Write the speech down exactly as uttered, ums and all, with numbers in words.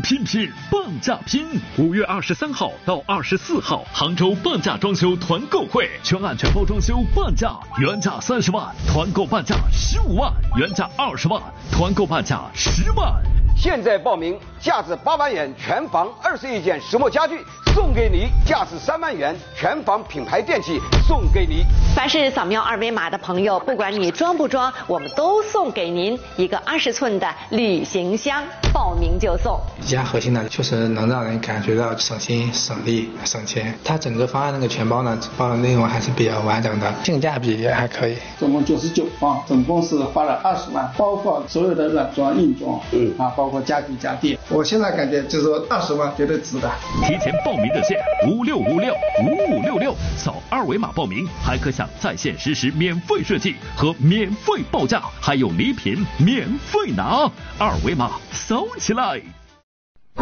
拼拼半价拼！五月二十三号到二十四号，杭州半价装修团购会，全案全包装修半价，原价三十万，团购半价十五万，原价二十万，团购半价十万。 现在报名，价值八万元全房二十一件石墨家具送给你，价值三万元全房品牌电器送给你。 凡是扫描二维码的朋友，不管你装不装，我们都送给您一个二十寸的旅行箱，报名就送。 宜家核心呢，确实能让人感觉到省心、省力、省钱。它整个方案那个全包呢，包的内容还是比较完整的，性价比也还可以。 总共九十九方，总共是花了二十万，包括所有的软装、硬装，嗯啊，包括家具家电。我现在感觉就是说二十万绝对值的。 提前报名热线五六五六五五六六，扫二维码报名，还可享在线实时免费设计和免费报价，还有礼品免费拿。二维码扫起来。